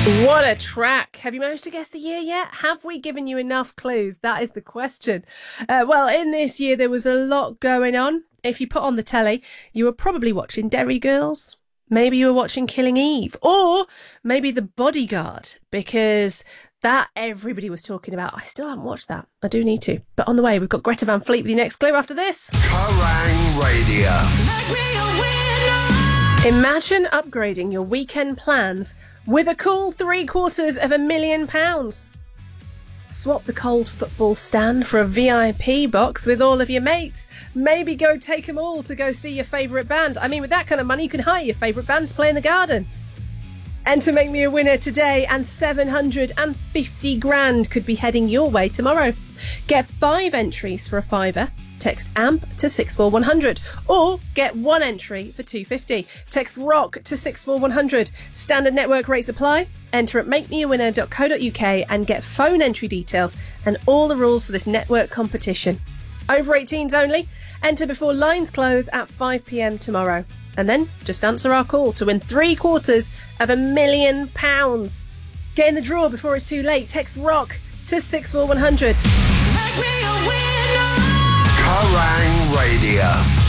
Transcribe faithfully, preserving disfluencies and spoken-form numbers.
What a track. Have you managed to guess the year yet? Have we given you enough clues? That is the question. Uh, well, in this year, there was a lot going on. If you put on the telly, you were probably watching Derry Girls. Maybe you were watching Killing Eve. Or maybe The Bodyguard, because that everybody was talking about. I still haven't watched that. I do need to. But on the way, we've got Greta Van Fleet with your next clue after this. Kerrang Radio. Imagine upgrading your weekend plans with a cool three quarters of a million pounds. Swap the cold football stand for a V I P box with all of your mates. Maybe go take them all to go see your favourite band. I mean, with that kind of money, you can hire your favourite band to play in the garden. Enter Make Me a Winner today, and seven hundred fifty grand could be heading your way tomorrow. Get five entries for a fiver. Text A M P to six four one hundred, or get one entry for two hundred fifty. Text ROCK to six four one hundred. Standard network rates apply. Enter at make me a winner dot co dot uk and get phone entry details and all the rules for this network competition. Over eighteens only. Enter before lines close at five p m tomorrow. And then just answer our call to win three quarters of a million pounds. Get in the draw before it's too late. Text ROCK to six four one hundred. Kerrang Radio.